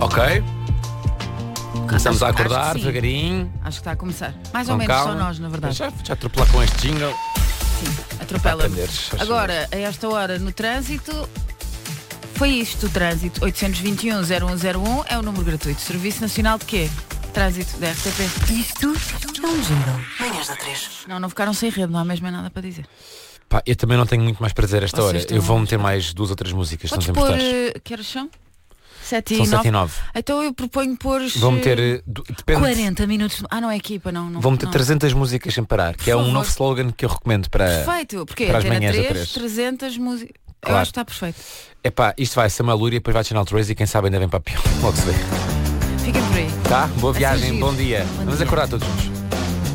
Ok. Começamos a acordar devagarinho. Acho que está a começar. Mais com ou menos calma. só nós, na verdade. Já atropelar com este jingle. Sim, atropela. Aprenderes, faz Agora, a esta hora no trânsito, foi isto o trânsito. 821-0101 é o número gratuito. Serviço Nacional de quê? Trânsito da RTP. Isto é um jingle. Manhãs da 3. Não ficaram sem rede, não há mesmo nada para dizer. Pá, eu também não tenho muito mais para dizer esta Vocês hora. estão Eu vou a meter gostar. mais 2 ou 3 músicas. Podes Estão sempre pôr, importantes. que horas são? 7 São e 7 e 9. 9. Então eu proponho pôr... Vou meter. Depende. 40 minutos. Ah, não é equipa, não. Vou meter não. 300 músicas sem parar, que é um favor. novo slogan que eu recomendo para. Perfeito, porque para as Antena manhãs da 3, 3. 300 músicas. Eu Claro. acho que está perfeito. Epá, isto vai ser uma Lúria, depois vai Channel 3 e quem sabe ainda vem para pior. Logo se vê. Fiquem por aí. Tá? Boa Vai ser viagem, giro. bom dia. Bom Vamos dia. acordar todos juntos.